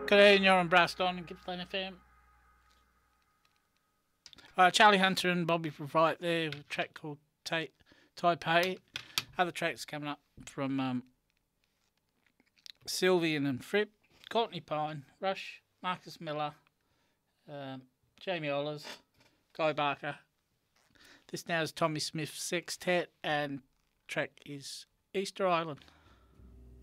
Good evening, you're on Braston and Gippsland FM. Charlie Hunter and Bobby Provide there with a track called Taipei. Other tracks coming up from Sylvian and Fripp, Courtney Pine, Rush, Marcus Miller, Jamie Ollers, Guy Barker. This now is Tommy Smith Sextet, and track is Easter Island.